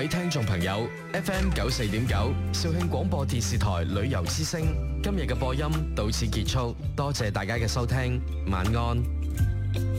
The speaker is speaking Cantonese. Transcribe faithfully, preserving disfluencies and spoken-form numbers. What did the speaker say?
位聽眾朋友 ，F M 九四點九肇慶廣播電視台旅遊之聲，今日嘅播音到此結束，多謝大家嘅收聽，晚安。